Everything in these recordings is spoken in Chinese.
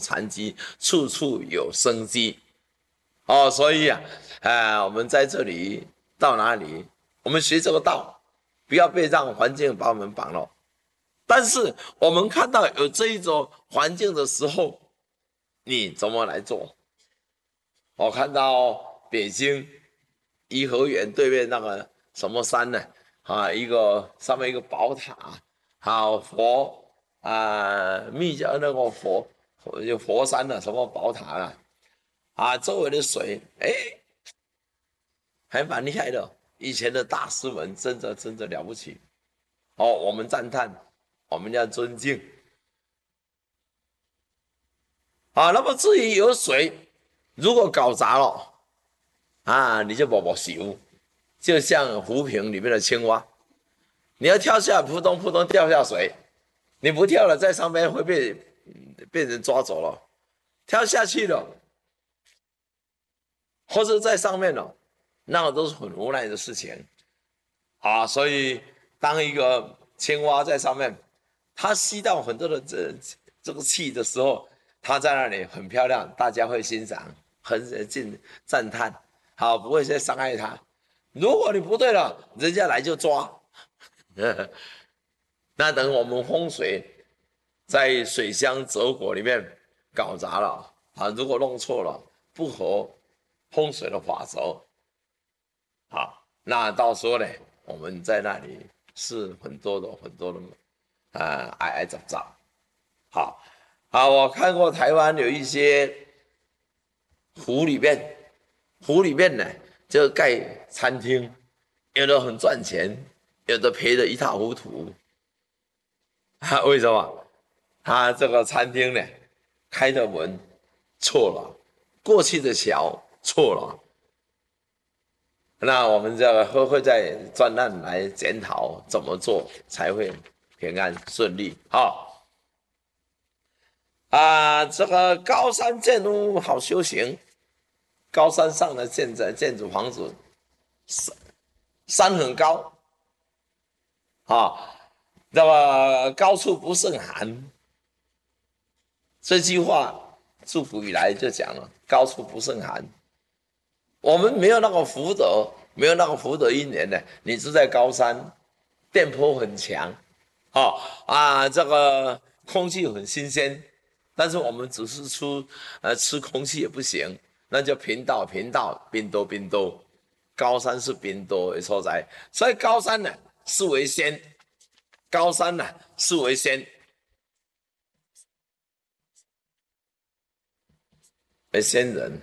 残疾，处处有生机。所以我们在这里到哪里，我们学这个道，不要被让环境把我们绑了。但是我们看到有这一种环境的时候，你怎么来做？我看到北京颐和园对面那个什么山呢？一个上面一个宝塔，佛密教那个佛山的什么宝塔周围的水，还蛮厉害的。以前的大师们真的了不起。我们赞叹，我们要尊敬。那么至于有水，如果搞砸了你就没修，就像浮萍里面的青蛙，你要跳下，扑通扑通掉下水，你不跳了，在上面会被人抓走了。跳下去了，或者在上面了，那个都是很无奈的事情所以当一个青蛙在上面，它吸到很多的这个气的时候，它在那里很漂亮，大家会欣赏，很赞叹，不会再伤害它。如果你不对了，人家来就抓。那等我们风水在水乡泽国里面搞砸了如果弄错了，不合风水的法则，那到时候呢，我们在那里是很多的挨挨杂杂。我看过台湾有一些湖里面呢就盖餐厅，有的很赚钱，有的赔得一塌糊涂。为什么？他这个餐厅呢，开的门错了，过去的桥错了。那我们这个会在专案来检讨怎么做才会平安顺利。这个高山建屋好修行，高山上的建筑房子，山很高那么高处不胜寒，这句话自古以来就讲了，高处不胜寒。我们没有那个福德，没有那个福德因缘呢。你住在高山，电波很强，这个空气很新鲜，但是我们只是吃空气也不行，那就贫道，冰多，高山是冰多的所在，所以高山呢是为仙，高山呢是为仙，为仙人。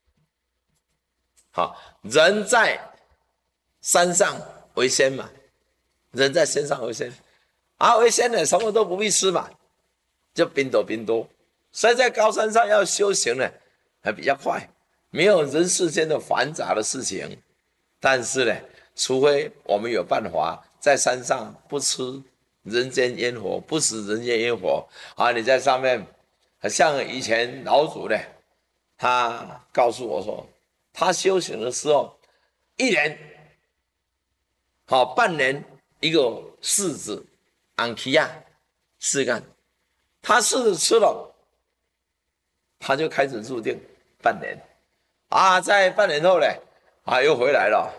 人在山上为仙嘛，人在山上为仙，为仙呢，什么都不必吃嘛，就冰多。所以在高山上要修行呢，还比较快，没有人世间的繁杂的事情。但是呢，除非我们有办法在山上不吃人间烟火，不食人间烟火你在上面，像以前老祖呢，他告诉我说，他修行的时候，一年半年一个柿子安琪亚试干，他柿子吃了，他就开始入定半年在半年后呢又回来了，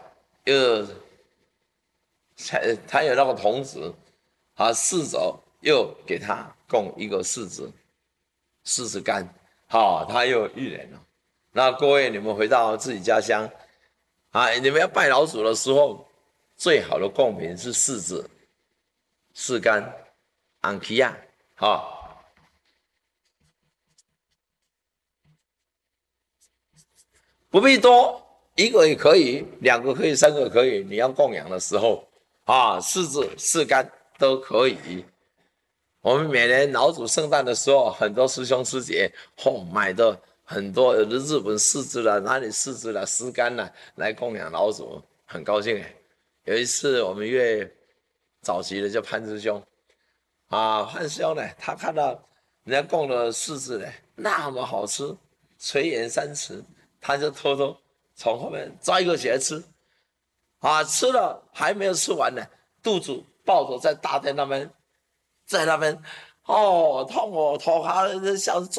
他有那个童子侍者又给他供一个柿子干他又1年了。那各位，你们回到自己家乡你们要拜老祖的时候，最好的贡品是柿子、柿干、安琪亚不必多，1个也可以，2个可以，3个可以。你要供养的时候柿子、柿干都可以。我们每年老祖圣诞的时候，很多师兄师姐买的很多，有的日本柿子啦，哪里柿子啦、柿干啦，来供养老祖，很高兴有一次我们约早期的叫潘师兄潘师兄呢，他看到人家供的柿子呢那么好吃，垂涎三尺，他就偷偷从后面抓一个起来吃吃了还没有吃完呢，肚子抱着在大殿那边，在那边痛头卡像